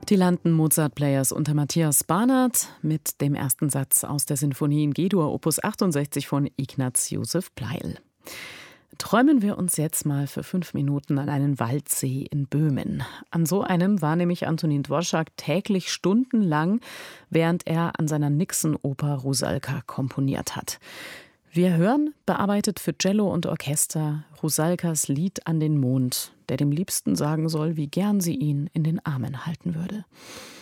Die Landen Mozart Players unter Matthias Barnard mit dem ersten Satz aus der Sinfonie in G-Dur Opus 68 von Ignaz Josef Pleyel. Träumen wir uns jetzt mal für 5 Minuten an einen Waldsee in Böhmen. An so einem war nämlich Antonin Dvořák täglich stundenlang, während er an seiner Nixon-Oper Rusalka komponiert hat. Wir hören, bearbeitet für Cello und Orchester, Rusalkas Lied an den Mond, der dem Liebsten sagen soll, wie gern sie ihn in den Armen halten würde.